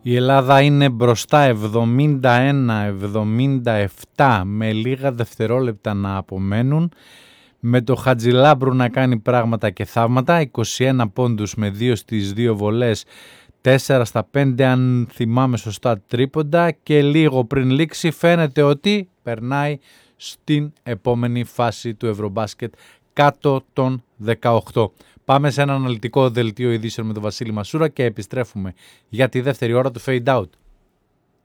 Η Ελλάδα είναι μπροστά 71-77 με λίγα δευτερόλεπτα να απομένουν. Με το Χατζηλάμπρου να κάνει πράγματα και θαύματα, 21 πόντους με 2 στις 2 βολές, 4 στα 5 αν θυμάμαι σωστά τρίποντα και λίγο πριν λήξει φαίνεται ότι περνάει στην επόμενη φάση του Ευρωμπάσκετ κάτω των 18. Πάμε σε ένα αναλυτικό δελτίο ειδήσεων με τον Βασίλη Μασούρα και επιστρέφουμε για τη δεύτερη ώρα του Fade Out.